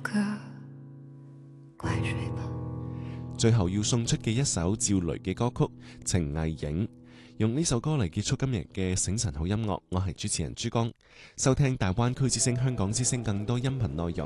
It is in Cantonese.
快睡吧。 最後要送出嘅一首趙雷嘅歌曲《情藝影》，用呢首歌嚟結束今日嘅醒神好音樂。我係主持人珠江，收聽大灣區之聲、香港之聲更多音頻內容，